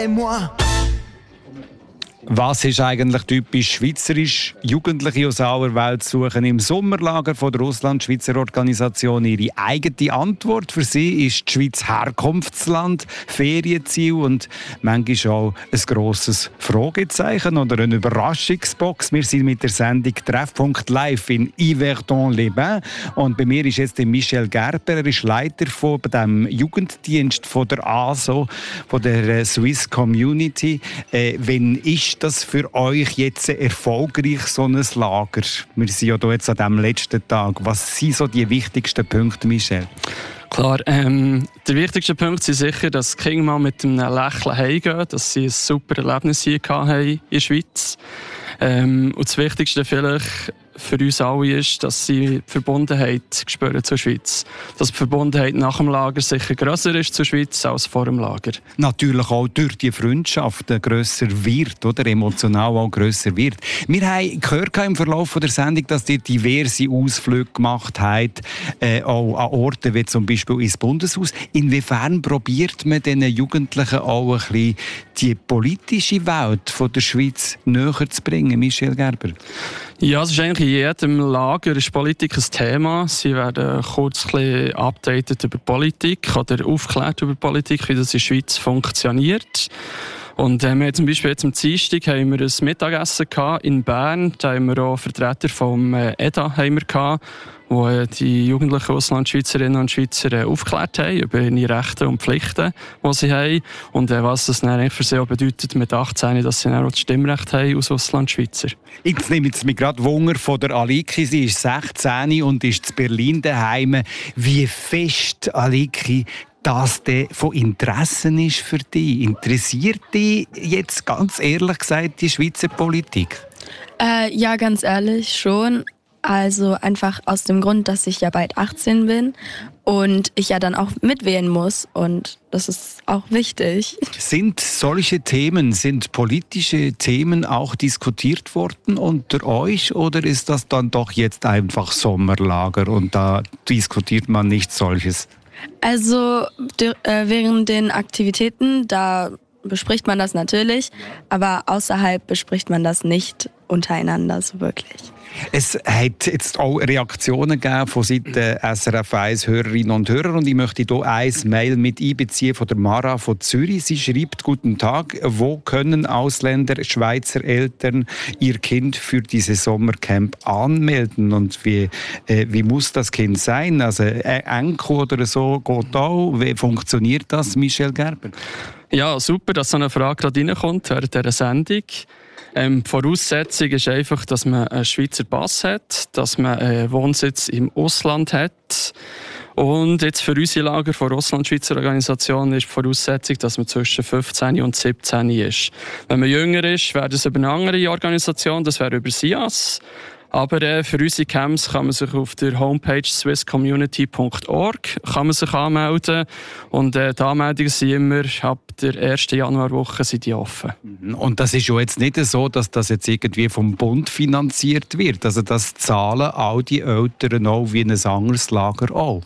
Was ist eigentlich typisch schweizerisch? Jugendliche aus aller Welt suchen im Sommerlager von der Russland-Schweizer Organisation ihre eigene Antwort. Für sie ist die Schweiz Herkunftsland, Ferienziel und manchmal auch ein grosses Fragezeichen oder eine Überraschungsbox. Wir sind mit der Sendung «Treffpunkt Live» in Yverdon-les-Bains und bei mir ist jetzt Michel Gerber. Er ist Leiter von dem Jugenddienst von der ASO, von der Swiss Community. Wenn ist das für euch jetzt erfolgreich, so ein Lager? Wir sind ja hier jetzt an diesem letzten Tag. Was sind so die wichtigsten Punkte, Michel? Klar, der wichtigste Punkt ist sicher, dass die Kinder mal mit einem Lächeln heimgehen, dass sie ein super Erlebnis hier hatten in der Schweiz. Und das Wichtigste vielleicht für uns alle ist, dass sie die Verbundenheit spüren zur Schweiz. Dass die Verbundenheit nach dem Lager sicher grösser ist zur Schweiz als vor dem Lager. Natürlich auch durch die Freundschaft grösser wird, oder emotional auch grösser wird. Wir haben gehört im Verlauf der Sendung, dass ihr diverse Ausflüge gemacht habt, auch an Orten wie zum Beispiel ins Bundeshaus. Inwiefern probiert man den Jugendlichen auch ein bisschen die politische Welt von der Schweiz näher zu bringen, Michel Gerber? Ja, es ist eigentlich in jedem Lager ist Politik ein Thema. Sie werden kurz ein bisschen updated über Politik oder aufgeklärt über Politik, wie das in der Schweiz funktioniert. Und wir haben zum Beispiel jetzt am Dienstag haben wir ein Mittagessen in Bern. Da haben wir auch Vertreter vom EDA gehabt, wo die jugendlichen Auslandschweizerinnen und Schweizer aufgeklärt haben über ihre Rechte und Pflichten, die sie haben. Und was das dann für sie auch bedeutet mit 18, dass sie dann auch das Stimmrecht haben als Auslandschweizer. Jetzt nehme ich mich gerade Wunder von der Aliki. Sie ist 16 und ist in Berlin daheim. Wie fest, Aliki, das von Interessen ist für dich? Interessiert dich jetzt ganz ehrlich gesagt die Schweizer Politik? Ja, ganz ehrlich schon. Also einfach aus dem Grund, dass ich ja bald 18 bin und ich ja dann auch mitwählen muss und das ist auch wichtig. Sind solche Themen, sind politische Themen auch diskutiert worden unter euch oder ist das dann doch jetzt einfach Sommerlager und da diskutiert man nicht solches? Also während den Aktivitäten, da bespricht man das natürlich, aber außerhalb bespricht man das nicht untereinander so wirklich. Es hat jetzt auch Reaktionen gegeben von Seiten SRF 1 Hörerinnen und Hörer und ich möchte hier ein Mail mit einbeziehen von der Mara von Zürich. Sie schreibt: Guten Tag, wo können Ausländer, Schweizer Eltern ihr Kind für dieses Sommercamp anmelden und wie muss das Kind sein? Also Enkel oder so geht auch. Wie funktioniert das, Michel Gerber? Ja, super, dass so eine Frage gerade reinkommt während dieser Sendung. Die Voraussetzung ist einfach, dass man einen Schweizer Pass hat, dass man einen Wohnsitz im Ausland hat. Und jetzt für unsere Lager von Russland-Schweizer Organisation ist die Voraussetzung, dass man zwischen 15 und 17 ist. Wenn man jünger ist, wäre das über eine andere Organisation, das wäre über SIAS. Aber für unsere Camps kann man sich auf der Homepage swisscommunity.org anmelden. Und die Anmeldungen sind immer ab der 1. Januarwoche sind die offen. Und das ist ja jetzt nicht so, dass das jetzt irgendwie vom Bund finanziert wird. Also das zahlen all die Eltern auch wie ein anderes Lager auch.